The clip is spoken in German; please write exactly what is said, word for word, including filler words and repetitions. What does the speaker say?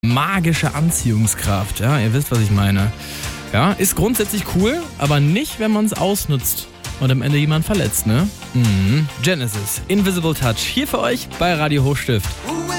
magische Anziehungskraft. Ja, ihr wisst, was ich meine. Ja, ist grundsätzlich cool, aber nicht, wenn man es ausnutzt und am Ende jemand verletzt, ne? Mhm. Genesis, Invisible Touch, hier für euch bei Radio Hochstift.